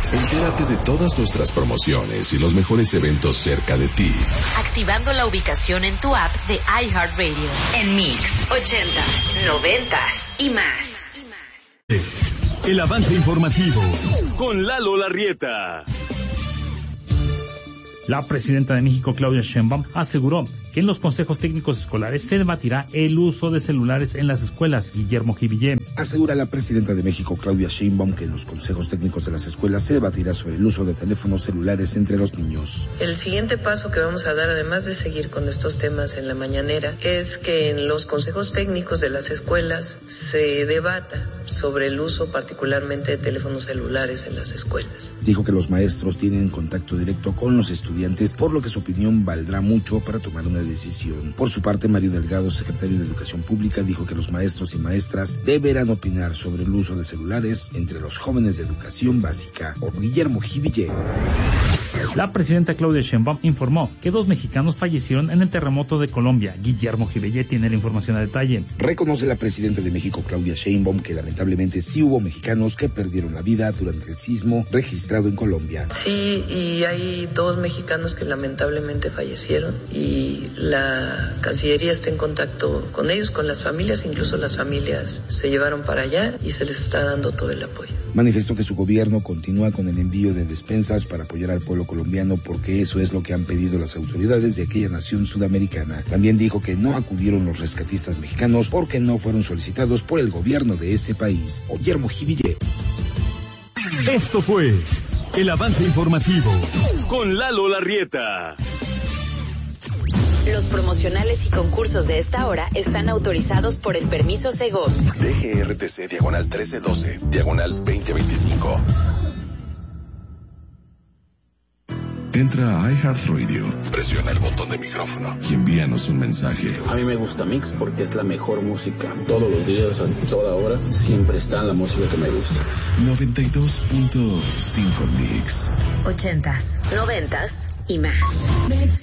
Entérate de todas nuestras promociones y los mejores eventos cerca de ti. Activando la ubicación en tu app de iHeartRadio. En Mix, 80s, 90s y más. El avance informativo con Lalo Larrieta. La presidenta de México, Claudia Sheinbaum, aseguró que en los consejos técnicos escolares se debatirá el uso de celulares en las escuelas. Guillermo Jivillé. Asegura la presidenta de México, Claudia Sheinbaum, que en los consejos técnicos de las escuelas se debatirá sobre el uso de teléfonos celulares entre los niños. El siguiente paso que vamos a dar, además de seguir con estos temas en la mañanera, es que en los consejos técnicos de las escuelas se debata sobre el uso particularmente de teléfonos celulares en las escuelas. Dijo que los maestros tienen contacto directo con los estudiantes, por lo que su opinión valdrá mucho para tomar una decisión. Por su parte, Mario Delgado, secretario de Educación Pública, dijo que los maestros y maestras deberán opinar sobre el uso de celulares entre los jóvenes de educación básica. Por Guillermo Jivillé. La presidenta Claudia Sheinbaum informó que 2 mexicanos fallecieron en el terremoto de Colombia. Guillermo Jivillé tiene la información a detalle. Reconoce la presidenta de México, Claudia Sheinbaum, que lamentablemente sí hubo mexicanos que perdieron la vida durante el sismo registrado en Colombia. Sí, y hay 2 mexicanos que lamentablemente fallecieron y la Cancillería está en contacto con ellos, con las familias, incluso las familias se llevaron para allá y se les está dando todo el apoyo. Manifestó que su gobierno continúa con el envío de despensas para apoyar al pueblo colombiano porque eso es lo que han pedido las autoridades de aquella nación sudamericana. También dijo que no acudieron los rescatistas mexicanos porque no fueron solicitados por el gobierno de ese país. Guillermo Jivillé. Esto fue el avance informativo con Lalo Larrieta. Los promocionales y concursos de esta hora están autorizados por el permiso Segov. DGRTC /1312, /2025. Entra a iHeartRadio, presiona el botón de micrófono y envíanos un mensaje. A mí me gusta Mix porque es la mejor música. Todos los días, a toda hora, siempre está la música que me gusta. 92.5 Mix. 80s, 90s y más.